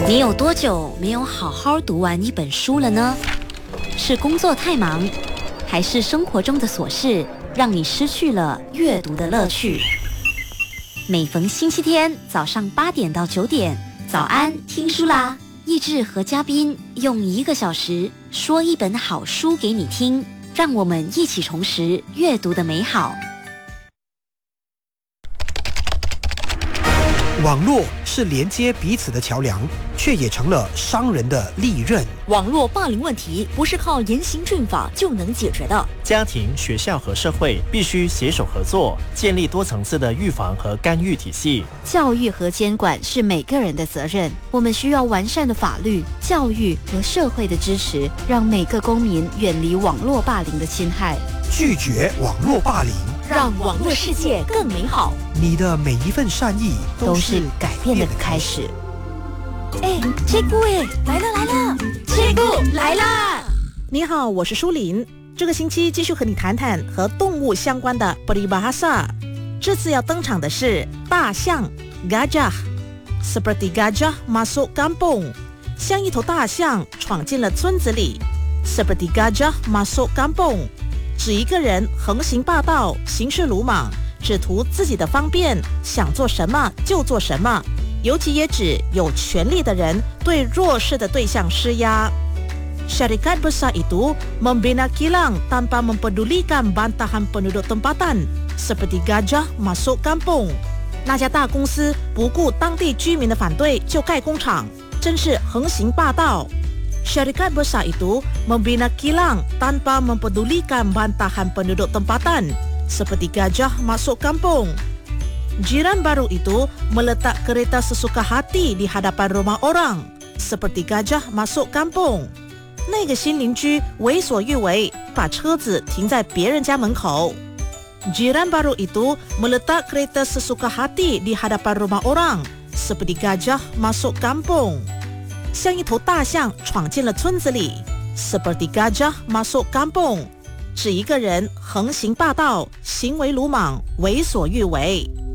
你有多久没有好好读完一本书了呢？是工作太忙，还是生活中的琐事让你失去了阅读的乐趣？每逢星期天早上8点到9点，早安听书啦！奕志和嘉宾用1个小时说一本好书给你听，让我们一起重拾阅读的美好。 网络是连接彼此的桥梁，却也成了商人的利刃。 网络霸凌问题不是靠严刑峻法就能解决的， 家庭、学校和社会必须携手合作，建立多层次的预防和干预体系。 教育和监管是每个人的责任，我们需要完善的法律、教育和社会的支持，让每个公民远离网络霸凌的侵害， 拒绝网络霸凌， 让网络世界更美好。 你的每一份善意都是改变的开始。切姑来了，切姑来啦！ 你好，我是舒琳。这个星期继续和你谈谈和动物相关的 peribahasa。这次要登场的是大象 gajah。Seperti gajah masuk kampung， 像一头大象闯进了村子里。Seperti gajah masuk kampung， 指一个人横行霸道、行事鲁莽，只图自己的方便，想做什么就做什么。尤其也指有权力的人对弱势的对象施压。Syarikat besar itu membina kilang tanpa mempedulikan bantahan penduduk tempatan, seperti gajah masuk kampung。那家大公司不顾当地居民的反对就盖工厂，真是横行霸道。Syarikat besar itu membina kilang tanpa mempedulikan bantahan penduduk tempatan, seperti gajah masuk kampung。Jiran baru itu meletak kereta sesuka hati di hadapan rumah orang, seperti gajah masuk kampung。那个新邻居为所欲为，把车子停在别人家门口。Jiran baru itu meletak kereta sesuka hati di hadapan rumah orang, seperti gajah masuk kampung。像一头大象闯进了村子里 ，seperti gajah masuk kampung， 指一个人横行霸道、行为鲁莽、为所欲为。